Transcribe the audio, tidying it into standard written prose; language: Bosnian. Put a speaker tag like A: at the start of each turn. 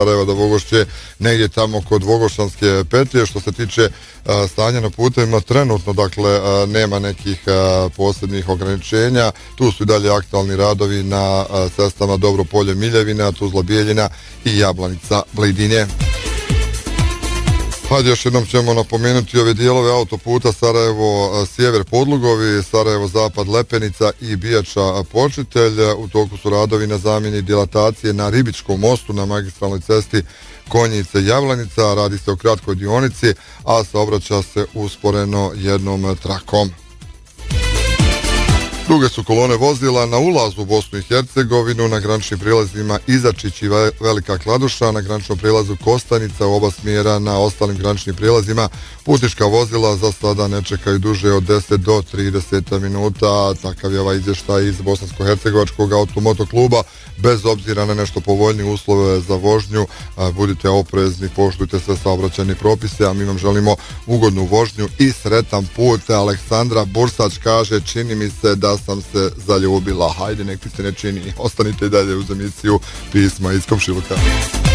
A: Sarajeva do Vogošće, negdje tamo kod Vogošanske petlje. Što se tiče stanja na putevima, trenutno dakle nema nekih posebnih ograničenja. Tu su i dalje aktualni radovi na cestama Dobro Polje Miljevina, Tuzla Bijeljina i Jablanica Blejdinje. Hajde, još jednom ćemo napomenuti ove dijelove autoputa Sarajevo Sjever Podlugovi, Sarajevo Zapad Lepenica i Bijača Počitelj. U toku su radovi na zamjeni dilatacije na Ribičkom mostu na magistralnoj cesti Konjice Jablanica. Radi se o kratkoj dionici, a saobraća se usporeno jednom trakom. Duge su kolone vozila na ulazu u Bosnu i Hercegovinu, na graničnim prilazima Izačić i Velika Kladuša, na graničnom prilazu Kostanica u oba smjera, na ostalim graničnim prilazima putnička vozila za sada ne čekaju duže od 10 do 30 minuta. Takav je ovaj izvještaj iz Bosansko-hercegovačkog automotokluba. Bez obzira na nešto povoljnije uslove za vožnju, budite oprezni, poštujte sve saobraćajne propise, a mi vam želimo ugodnu vožnju i sretan put. Aleksandra Bursač kaže, čini mi se da sam se zaljubila. Hajde, nek ti se ne čini. Ostanite dalje uz emisiju Pisma iz komšiluka.